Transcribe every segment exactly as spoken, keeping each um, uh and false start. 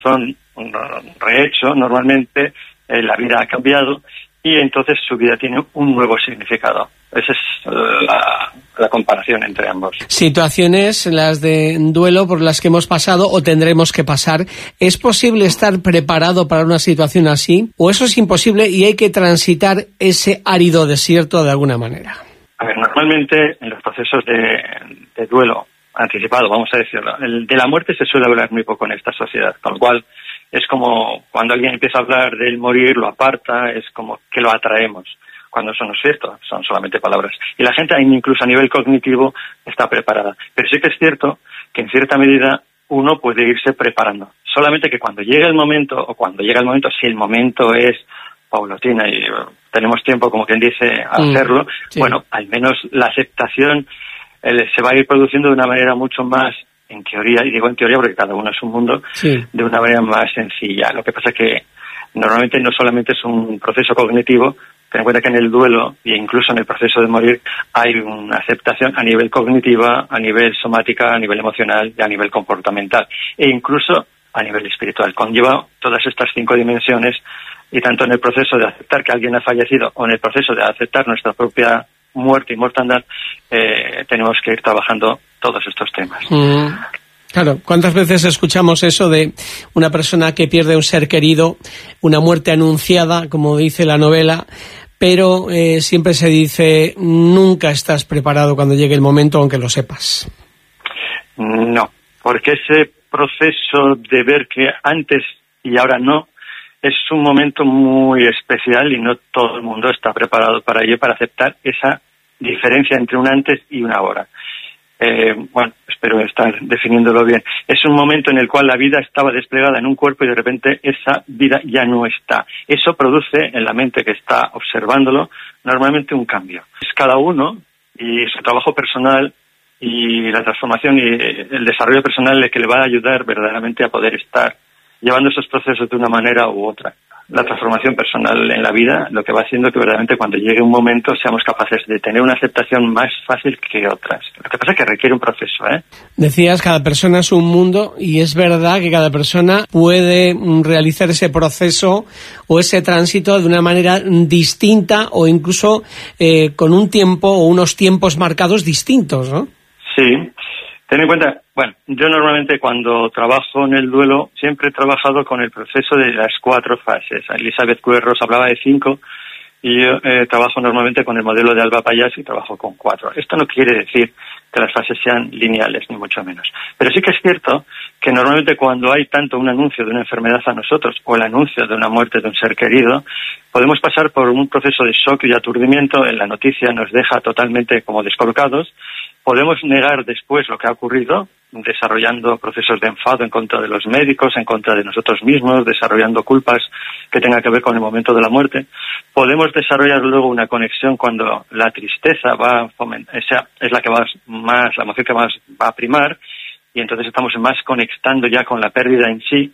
corazón rehecho, normalmente eh, la vida ha cambiado y entonces su vida tiene un nuevo significado. Esa es la, la comparación entre ambos. Situaciones, las de duelo por las que hemos pasado o tendremos que pasar. ¿Es posible estar preparado para una situación así? ¿O eso es imposible y hay que transitar ese árido desierto de alguna manera? A ver, normalmente en los procesos de, de duelo anticipado, vamos a decirlo, el de la muerte se suele hablar muy poco en esta sociedad, con lo cual es como cuando alguien empieza a hablar del morir, lo aparta, es como que lo atraemos, cuando eso no es cierto, son solamente palabras. Y la gente, incluso a nivel cognitivo, está preparada. Pero sí que es cierto que en cierta medida uno puede irse preparando. Solamente que cuando llega el momento, o cuando llega el momento, si el momento es paulatina y tenemos tiempo, como quien dice, a mm, hacerlo, sí. Bueno, al menos la aceptación eh, se va a ir produciendo de una manera mucho más, en teoría, y digo en teoría porque cada uno es un mundo, sí. De una manera más sencilla. Lo que pasa es que normalmente no solamente es un proceso cognitivo. Ten en cuenta que en el duelo e incluso en el proceso de morir hay una aceptación a nivel cognitiva, a nivel somática, a nivel emocional y a nivel comportamental. E incluso a nivel espiritual. Conlleva todas estas cinco dimensiones y tanto en el proceso de aceptar que alguien ha fallecido o en el proceso de aceptar nuestra propia muerte y mortandad, eh, tenemos que ir trabajando todos estos temas. Mm. Claro, ¿cuántas veces escuchamos eso de una persona que pierde un ser querido, una muerte anunciada, como dice la novela, pero eh, siempre se dice, nunca estás preparado cuando llegue el momento, aunque lo sepas? No, porque ese proceso de ver que antes y ahora no, es un momento muy especial y no todo el mundo está preparado para ello, para aceptar esa diferencia entre un antes y un ahora. Eh, bueno, espero estar definiéndolo bien. Es un momento en el cual la vida estaba desplegada en un cuerpo y de repente esa vida ya no está. Eso produce en la mente que está observándolo normalmente un cambio. Es cada uno y su trabajo personal y la transformación y el desarrollo personal el que le va a ayudar verdaderamente a poder estar llevando esos procesos de una manera u otra. La transformación personal en la vida lo que va haciendo que verdaderamente cuando llegue un momento seamos capaces de tener una aceptación más fácil que otras. Lo que pasa es que requiere un proceso, ¿eh? Decías, cada persona es un mundo y es verdad que cada persona puede realizar ese proceso o ese tránsito de una manera distinta o incluso eh, con un tiempo o unos tiempos marcados distintos, ¿no? Sí. Ten en cuenta, bueno, yo normalmente cuando trabajo en el duelo siempre he trabajado con el proceso de las cuatro fases. Elizabeth Kubler-Ross hablaba de cinco y yo eh, trabajo normalmente con el modelo de Alba Pallás y trabajo con cuatro. Esto no quiere decir que las fases sean lineales, ni mucho menos. Pero sí que es cierto que normalmente cuando hay tanto un anuncio de una enfermedad a nosotros o el anuncio de una muerte de un ser querido, podemos pasar por un proceso de shock y aturdimiento. En la noticia nos deja totalmente como descolocados. Podemos negar después lo que ha ocurrido, desarrollando procesos de enfado en contra de los médicos, en contra de nosotros mismos, desarrollando culpas que tengan que ver con el momento de la muerte. Podemos desarrollar luego una conexión cuando la tristeza va a fomentar, esa es la que va más, la emoción que más va a primar, y entonces estamos más conectando ya con la pérdida en sí,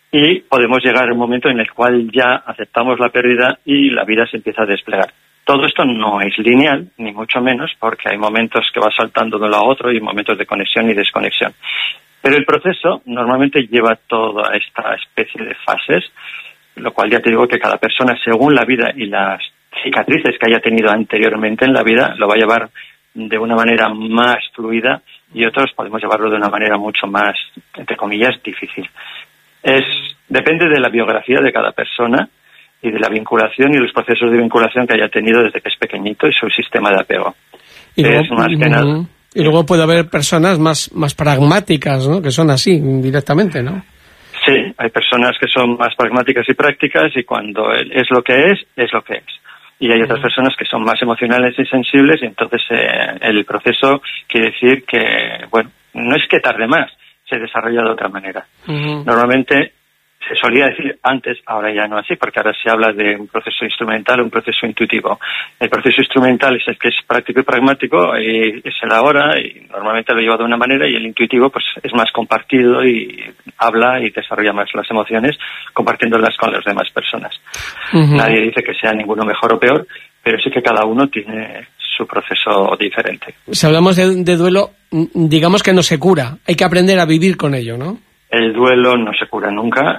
y podemos llegar a un momento en el cual ya aceptamos la pérdida y la vida se empieza a desplegar. Todo esto no es lineal, ni mucho menos, porque hay momentos que va saltando de uno a otro y momentos de conexión y desconexión. Pero el proceso normalmente lleva toda esta especie de fases, lo cual ya te digo que cada persona, según la vida y las cicatrices que haya tenido anteriormente en la vida, lo va a llevar de una manera más fluida y otros podemos llevarlo de una manera mucho más, entre comillas, difícil. Es, depende de la biografía de cada persona y de la vinculación y los procesos de vinculación que haya tenido desde que es pequeñito y su sistema de apego. Y luego, es más que nada. Y luego puede haber personas más, más pragmáticas, ¿no? Que son así, directamente, ¿no? Sí, hay personas que son más pragmáticas y prácticas y cuando es lo que es, es lo que es. Y hay otras personas que son más emocionales y sensibles y entonces eh, el proceso quiere decir que, bueno, no es que tarde más, se desarrolla de otra manera. Uh-huh. Normalmente se solía decir antes, ahora ya no así, porque ahora se habla de un proceso instrumental o un proceso intuitivo. El proceso instrumental es el que es práctico y pragmático, y es el ahora, y normalmente lo lleva de una manera, y el intuitivo pues es más compartido y habla y desarrolla más las emociones compartiéndolas con las demás personas. Uh-huh. Nadie dice que sea ninguno mejor o peor, pero sí que cada uno tiene su proceso diferente. Si hablamos de, de duelo, digamos que no se cura, hay que aprender a vivir con ello, ¿no? el duelo no se cura nunca,